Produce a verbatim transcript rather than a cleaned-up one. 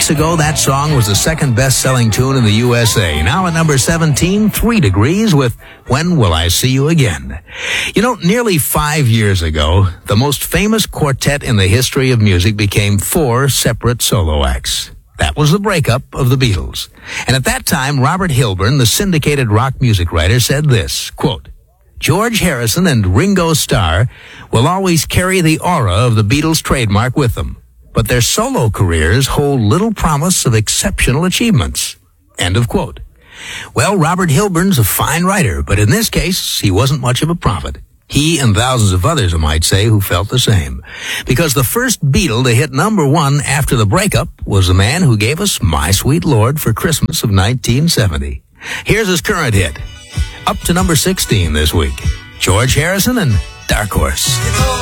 weeks ago, that song was the second best-selling tune in the U S A. Now at number seventeen, Three Degrees with When Will I See You Again? You know, nearly five years ago, the most famous quartet in the history of music became four separate solo acts. That was the breakup of the Beatles. And at that time, Robert Hilburn, the syndicated rock music writer, said this, quote, George Harrison and Ringo Starr will always carry the aura of the Beatles trademark with them, but their solo careers hold little promise of exceptional achievements. End of quote. Well, Robert Hilburn's a fine writer, but in this case, he wasn't much of a prophet. He and thousands of others, I might say, who felt the same. Because the first Beatle to hit number one after the breakup was the man who gave us My Sweet Lord for Christmas of nineteen seventy. Here's his current hit. Up to number sixteen this week. George Harrison and Dark Horse.